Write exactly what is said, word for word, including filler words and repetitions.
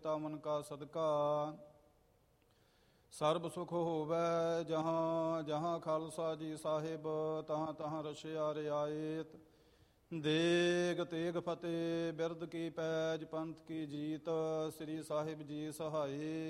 ਤਾਮਨ ਕਾ ਸਦਕਾ। ਸਰਬ ਸੁਖ ਹੋਵੈ ਜਹਾਂ ਜਹਾਂ ਖਾਲਸਾ ਜੀ ਸਾਹਿਬ, ਤਹਾਂ ਤਹਾਂ ਰਸ਼ਿਆ ਰਿਆਇਤ। ਦੇਗ ਤੇਗ ਫਤਿਹ ਬਿਰਦ ਕੀ ਪੈਜ, ਪੰਥ ਕੀ ਜੀਤ, ਸ੍ਰੀ ਸਾਹਿਬ ਜੀ ਸਹਾਈ।